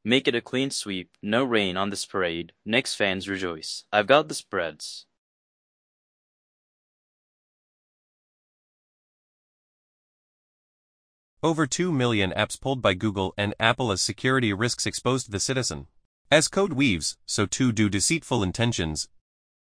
Make it a clean sweep, no rain on this parade. Knicks fans rejoice. I've got the spreads. Over 2 million apps pulled by Google and Apple as security risks exposed to the citizen. As code weaves, so too do deceitful intentions,